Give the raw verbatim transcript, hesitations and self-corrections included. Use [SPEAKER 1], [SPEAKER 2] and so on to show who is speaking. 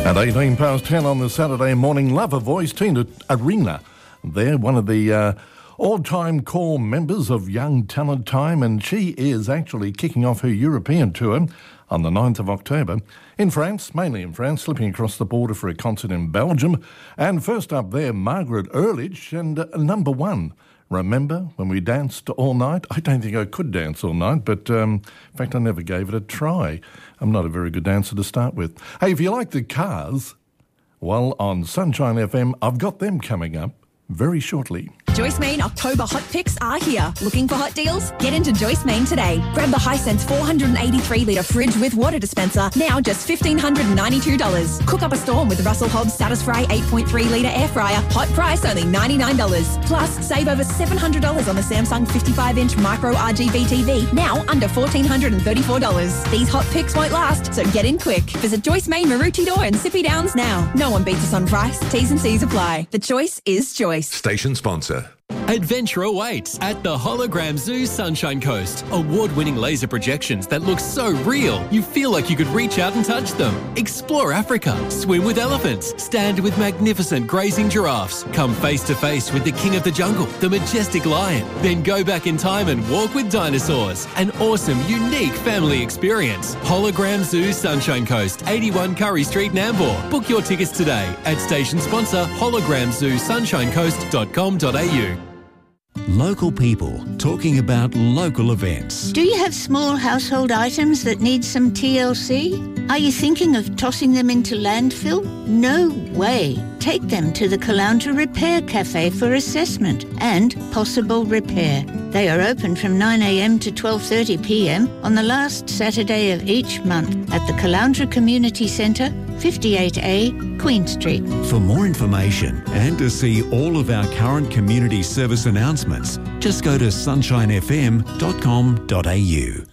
[SPEAKER 1] At eighteen past ten on the Saturday morning, Lover Voice, Tina Arena. They're one of the uh, all-time core members of Young Talent Time, and she is actually kicking off her European tour on the ninth of October in France, mainly in France, slipping across the border for a concert in Belgium. And first up there, Margaret Earledge and uh, Number One. Remember when we danced all night? I don't think I could dance all night, but um, in fact, I never gave it a try. I'm not a very good dancer to start with. Hey, if you like the Cars, well, on Sunshine F M, I've got them coming up very shortly.
[SPEAKER 2] Joyce Main October hot picks are here. Looking for hot deals? Get into Joyce Main today. Grab the Hisense four hundred eighty-three litre fridge with water dispenser, now just one thousand five hundred ninety-two dollars. Cook up a storm with Russell Hobbs Satisfry eight point three litre air fryer, hot price only ninety-nine dollars. Plus, save over seven hundred dollars on the Samsung fifty-five inch micro R G B T V, now under one thousand four hundred thirty-four dollars. These hot picks won't last, so get in quick. Visit Joyce Main, Maroochydore and Sippy Downs now. No one beats us on price. T's and C's apply. The choice is Joyce.
[SPEAKER 3] Station sponsor.
[SPEAKER 4] Adventure awaits at the Hologram Zoo Sunshine Coast. Award-winning laser projections that look so real, you feel like you could reach out and touch them. Explore Africa, swim with elephants, stand with magnificent grazing giraffes, come face-to-face with the king of the jungle, the majestic lion, then go back in time and walk with dinosaurs. An awesome, unique family experience. Hologram Zoo Sunshine Coast, eighty-one Curry Street, Nambour. Book your tickets today at station sponsor hologram zoo sunshine coast dot com dot a u.
[SPEAKER 5] Local people talking about local events.
[SPEAKER 6] Do you have small household items that need some T L C? Are you thinking of tossing them into landfill? No way. Take them to the Caloundra Repair Cafe for assessment and possible repair. They are open from nine a m to twelve thirty p m on the last Saturday of each month at the Caloundra Community Centre, fifty-eight A, Queen Street.
[SPEAKER 5] For more information and to see all of our current community service announcements, just go to sunshine f m dot com dot a u.